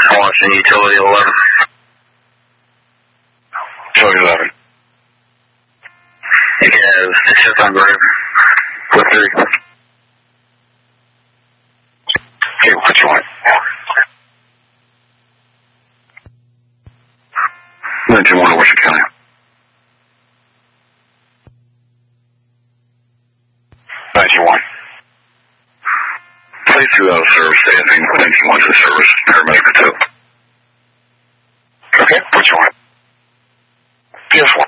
Washington Utility 11. Utility 11. You have the ship on board. 4-3. Okay, what you want? 91, what's your county? 91. Please do out of service, staffing, 91 to service, paramedic 2. Okay, what you want? PS1.